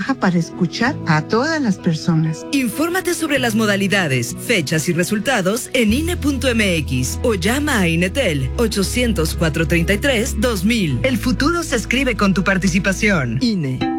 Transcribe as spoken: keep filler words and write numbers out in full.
trabaja para escuchar a todas las personas. Infórmate sobre las modalidades, fechas y resultados en I N E punto M X o llama a Inetel ochocientos, cuatrocientos treinta y tres, dos mil. El futuro se escribe con tu participación. I N E.